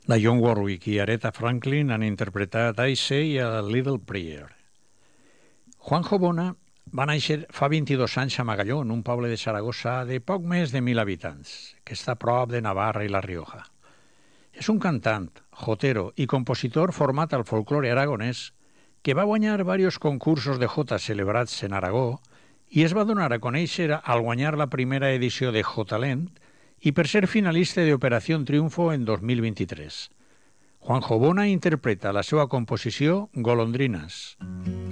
Dionne Warwick i Aretha Franklin han interpretat I Say a Little Prayer. Juanjo Bona va néixer fa 22 anys a Magalló, en un poble de Saragossa de poc més de 1.000 habitants, que està a prop de Navarra i La Rioja. És un cantant, jotero i compositor format al folklore aragonès que va guanyar diversos concursos de jota celebrats en Aragó i es va donar a conèixer al guanyar la primera edició de Jotalent i per ser finalista de Operació Triunfo en 2023. Juanjo Bona interpreta la seva composició Golondrinas.